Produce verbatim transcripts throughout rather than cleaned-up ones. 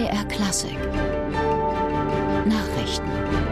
D R Klassik Nachrichten.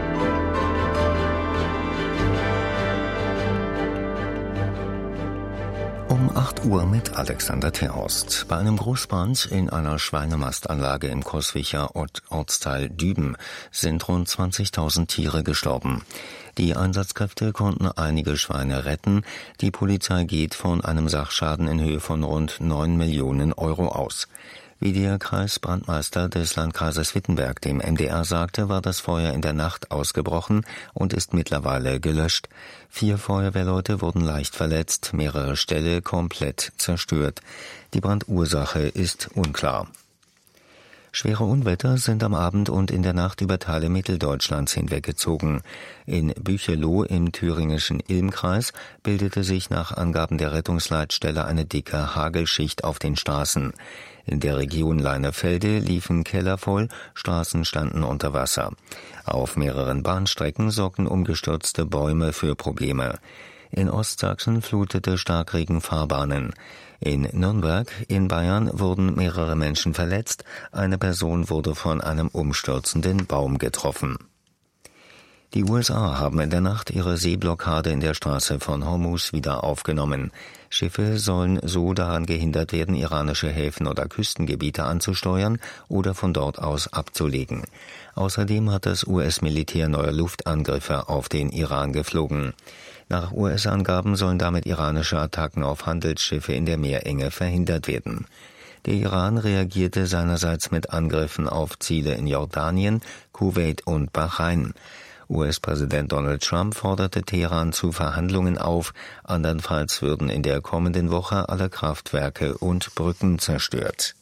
Um acht Uhr mit Alexander Terhorst. Bei einem Großbrand in einer Schweinemastanlage im Coswicher Ortsteil Düben sind rund zwanzigtausend Tiere gestorben. Die Einsatzkräfte konnten einige Schweine retten. Die Polizei geht von einem Sachschaden in Höhe von rund neun Millionen Euro aus. Wie der Kreisbrandmeister des Landkreises Wittenberg dem M D R sagte, war das Feuer in der Nacht ausgebrochen und ist mittlerweile gelöscht. Vier Feuerwehrleute wurden leicht verletzt, mehrere Ställe komplett zerstört. Die Brandursache ist unklar. Schwere Unwetter sind am Abend und in der Nacht über Teile Mitteldeutschlands hinweggezogen. In Bücheloh im thüringischen Ilmkreis bildete sich nach Angaben der Rettungsleitstelle eine dicke Hagelschicht auf den Straßen. In der Region Leinefelde liefen Keller voll, Straßen standen unter Wasser. Auf mehreren Bahnstrecken sorgten umgestürzte Bäume für Probleme. In Ostsachsen flutete Starkregen Fahrbahnen. In Nürnberg in Bayern wurden mehrere Menschen verletzt, eine Person wurde von einem umstürzenden Baum getroffen. Die U S A haben in der Nacht ihre Seeblockade in der Straße von Hormuz wieder aufgenommen. Schiffe sollen so daran gehindert werden, iranische Häfen oder Küstengebiete anzusteuern oder von dort aus abzulegen. Außerdem hat das U S-Militär neue Luftangriffe auf den Iran geflogen. Nach U S-Angaben sollen damit iranische Attacken auf Handelsschiffe in der Meerenge verhindert werden. Der Iran reagierte seinerseits mit Angriffen auf Ziele in Jordanien, Kuwait und Bahrain. U S-Präsident Donald Trump forderte Teheran zu Verhandlungen auf, andernfalls würden in der kommenden Woche alle Kraftwerke und Brücken zerstört.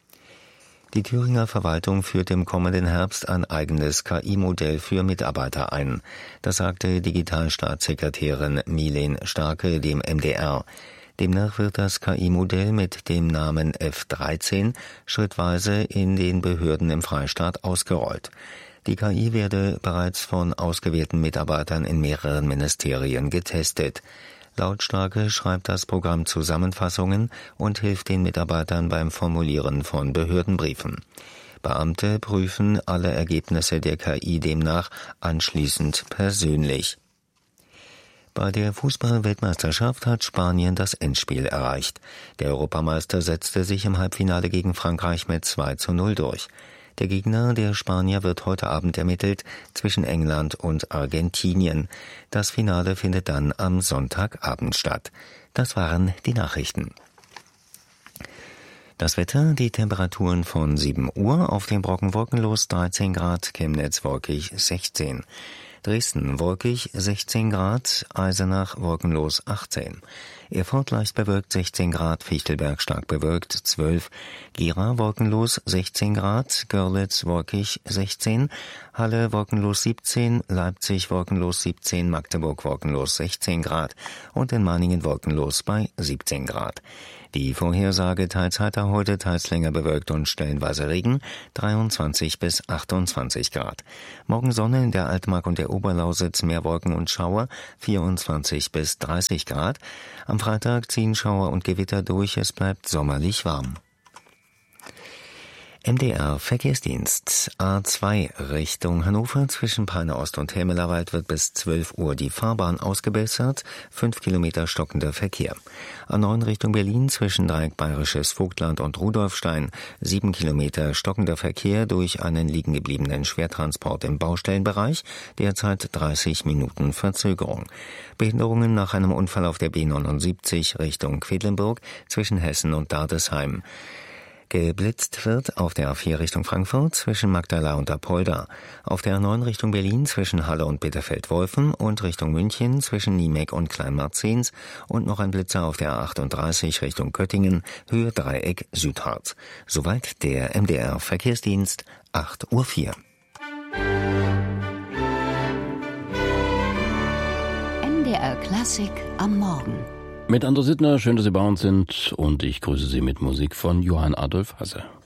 Die Thüringer Verwaltung führt im kommenden Herbst ein eigenes K I-Modell für Mitarbeiter ein. Das sagte Digitalstaatssekretärin Milen Starke dem M D R. Demnach wird das K I-Modell mit dem Namen F dreizehn schrittweise in den Behörden im Freistaat ausgerollt. Die K I werde bereits von ausgewählten Mitarbeitern in mehreren Ministerien getestet. Laut Starke schreibt das Programm Zusammenfassungen und hilft den Mitarbeitern beim Formulieren von Behördenbriefen. Beamte prüfen alle Ergebnisse der K I demnach anschließend persönlich. Bei der Fußball-Weltmeisterschaft hat Spanien das Endspiel erreicht. Der Europameister setzte sich im Halbfinale gegen Frankreich mit zwei zu null durch. Der Gegner der Spanier wird heute Abend ermittelt zwischen England und Argentinien. Das Finale findet dann am Sonntagabend statt. Das waren die Nachrichten. Das Wetter, die Temperaturen von sieben Uhr, auf dem Brocken wolkenlos dreizehn Grad, Chemnitz wolkig sechzehn. Dresden wolkig sechzehn Grad, Eisenach wolkenlos achtzehn. Erfurt leicht bewölkt sechzehn Grad, Fichtelberg stark bewölkt zwölf. Gera wolkenlos sechzehn Grad, Görlitz wolkig sechzehn. Halle wolkenlos siebzehn, Leipzig wolkenlos siebzehn, Magdeburg wolkenlos sechzehn Grad und in Meiningen wolkenlos bei siebzehn Grad. Die Vorhersage teils heiter heute, teils länger bewölkt und stellenweise Regen, dreiundzwanzig bis achtundzwanzig Grad. Morgen Sonne in der Altmark und der Oberlausitz, mehr Wolken und Schauer, vierundzwanzig bis dreißig Grad. Am Freitag ziehen Schauer und Gewitter durch, es bleibt sommerlich warm. M D R Verkehrsdienst. A zwei Richtung Hannover zwischen Peine Ost und Helmelerwald wird bis zwölf Uhr die Fahrbahn ausgebessert, fünf Kilometer stockender Verkehr. A neun Richtung Berlin zwischen Dreieck Bayerisches Vogtland und Rudolfstein, sieben Kilometer stockender Verkehr durch einen liegengebliebenen Schwertransport im Baustellenbereich, derzeit dreißig Minuten Verzögerung. Behinderungen nach einem Unfall auf der B neunundsiebzig Richtung Quedlinburg zwischen Hessen und Dardesheim. Geblitzt wird auf der A vier Richtung Frankfurt zwischen Magdala und Apolda, auf der A neun Richtung Berlin zwischen Halle und Bitterfeld-Wolfen und Richtung München zwischen Niemek und Kleinmarzens und noch ein Blitzer auf der A achtunddreißig Richtung Göttingen, Höhe Dreieck Südharz. Soweit der M D R Verkehrsdienst, acht Uhr vier. M D R Klassik am Morgen. Mit André Sittner, schön, dass Sie bei uns sind und ich grüße Sie mit Musik von Johann Adolf Hasse.